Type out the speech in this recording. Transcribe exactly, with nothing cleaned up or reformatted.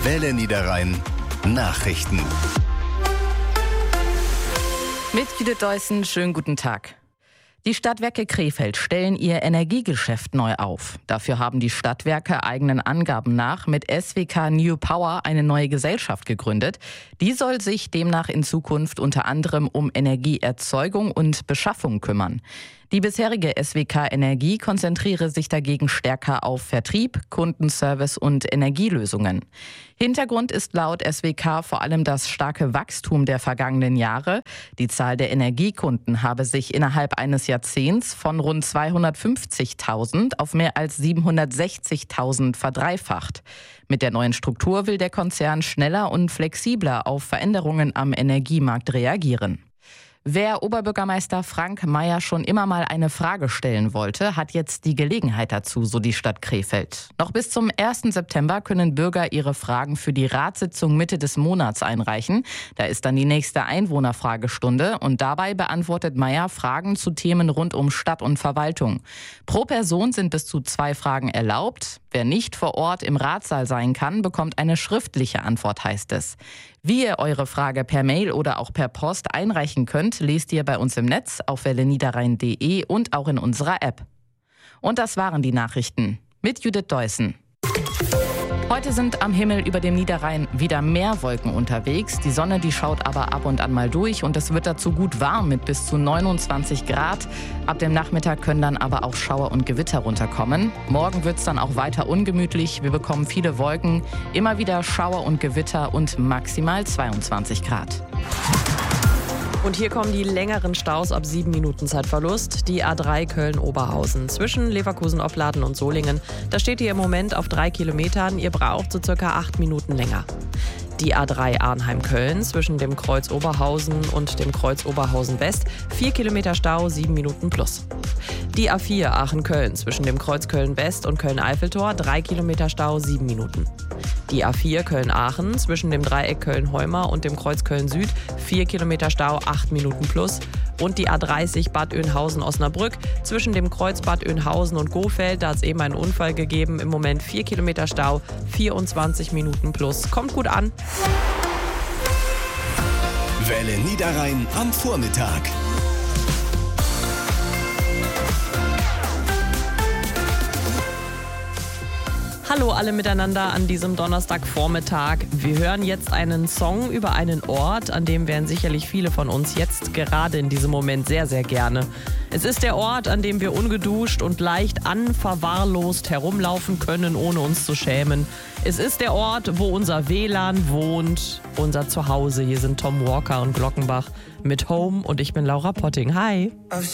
Welle Niederrhein Nachrichten. Mit Judith Deussen, schönen guten Tag. Die Stadtwerke Krefeld stellen ihr Energiegeschäft neu auf. Dafür haben die Stadtwerke eigenen Angaben nach mit S W K New Power eine neue Gesellschaft gegründet. Die soll sich demnach in Zukunft unter anderem um Energieerzeugung und Beschaffung kümmern. Die bisherige S W K Energie konzentriere sich dagegen stärker auf Vertrieb, Kundenservice und Energielösungen. Hintergrund ist laut S W K vor allem das starke Wachstum der vergangenen Jahre. Die Zahl der Energiekunden habe sich innerhalb eines Jahrzehnts von rund zweihundertfünfzigtausend auf mehr als siebenhundertsechzigtausend verdreifacht. Mit der neuen Struktur will der Konzern schneller und flexibler auf Veränderungen am Energiemarkt reagieren. Wer Oberbürgermeister Frank Mayer schon immer mal eine Frage stellen wollte, hat jetzt die Gelegenheit dazu, so die Stadt Krefeld. Noch bis zum ersten September können Bürger ihre Fragen für die Ratssitzung Mitte des Monats einreichen. Da ist dann die nächste Einwohnerfragestunde und dabei beantwortet Mayer Fragen zu Themen rund um Stadt und Verwaltung. Pro Person sind bis zu zwei Fragen erlaubt. Wer nicht vor Ort im Ratssaal sein kann, bekommt eine schriftliche Antwort, heißt es. Wie ihr eure Frage per Mail oder auch per Post einreichen könnt, lest ihr bei uns im Netz auf welle niederrhein punkt de und auch in unserer App. Und das waren die Nachrichten mit Judith Deussen. Heute sind am Himmel über dem Niederrhein wieder mehr Wolken unterwegs. Die Sonne, die schaut aber ab und an mal durch und es wird dazu gut warm mit bis zu neunundzwanzig Grad. Ab dem Nachmittag können dann aber auch Schauer und Gewitter runterkommen. Morgen wird es dann auch weiter ungemütlich. Wir bekommen viele Wolken, immer wieder Schauer und Gewitter und maximal zweiundzwanzig Grad. Und hier kommen die längeren Staus ab sieben Minuten Zeitverlust. Die A drei Köln-Oberhausen zwischen Leverkusen-Opladen und Solingen. Da steht ihr im Moment auf drei Kilometern. Ihr braucht so circa acht Minuten länger. Die A drei Arnheim-Köln zwischen dem Kreuz Oberhausen und dem Kreuz Oberhausen-West. vier Kilometer Stau, sieben Minuten plus. Die A vier Aachen-Köln zwischen dem Kreuz Köln-West und Köln-Eiffeltor. drei Kilometer Stau, sieben Minuten. Die A vier Köln-Aachen zwischen dem Dreieck Köln-Heumer und dem Kreuz Köln-Süd. vier Kilometer Stau, acht Minuten plus. Und die A dreißig Bad Oeynhausen-Osnabrück zwischen dem Kreuz Bad Oeynhausen und Gohfeld. Da hat es eben einen Unfall gegeben. Im Moment vier Kilometer Stau, vierundzwanzig Minuten plus. Kommt gut an. Welle Niederrhein am Vormittag. Hallo alle miteinander an diesem Donnerstagvormittag. Wir hören jetzt einen Song über einen Ort, an dem wären sicherlich viele von uns jetzt gerade in diesem Moment sehr, sehr gerne. Es ist der Ort, an dem wir ungeduscht und leicht unverwahrlost herumlaufen können, ohne uns zu schämen. Es ist der Ort, wo unser W L A N wohnt, unser Zuhause. Hier sind Tom Walker und Glockenbach mit Home und ich bin Laura Potting. Hi!